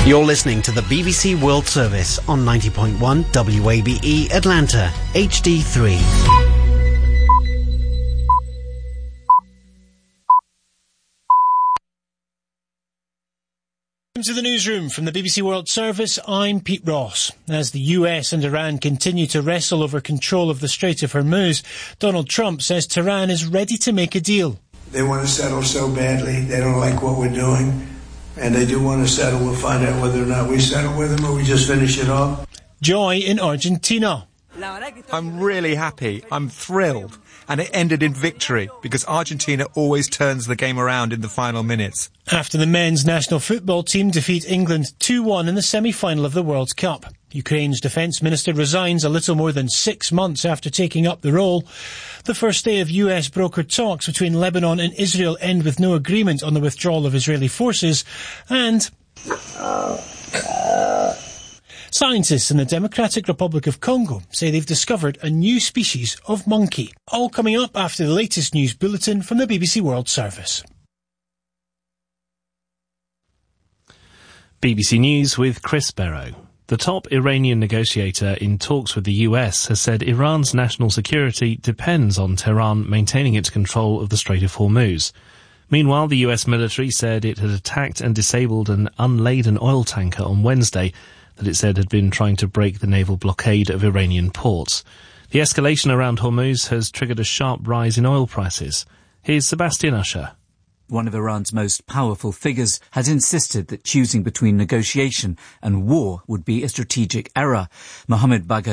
You're listening to the BBC World Service on 90.1 WABE Atlanta, HD3. Welcome to the newsroom from the BBC World Service. I'm Pete Ross. As the US and Iran continue to wrestle over control of the Strait of Hormuz, Donald Trump says Tehran is ready to make a deal. They want to settle so badly. They don't like what we're doing. And they do want to settle. We'll find out whether or not we settle with them or we just finish it off. Joy in Argentina. I'm really happy. I'm thrilled. And it ended in victory because Argentina always turns the game around in the final minutes. After the men's national football team defeat England 2-1 in the semi-final of the World Cup. Ukraine's defence minister resigns a little more than 6 months after taking up the role. The first day of US brokered talks between Lebanon and Israel end with no agreement on the withdrawal of Israeli forces. And scientists in the Democratic Republic of Congo say they've discovered a new species of monkey. All coming up after the latest news bulletin from the BBC World Service. BBC News with Chris Barrow. The top Iranian negotiator in talks with the US has said Iran's national security depends on Tehran maintaining its control of the Strait of Hormuz. Meanwhile, the US military said it had attacked and disabled an unladen oil tanker on Wednesday that it said had been trying to break the naval blockade of Iranian ports. The escalation around Hormuz has triggered a sharp rise in oil prices. Here's Sebastian Usher. One of Iran's most powerful figures has insisted that choosing between negotiation and war would be a strategic error. Mohammad Bagher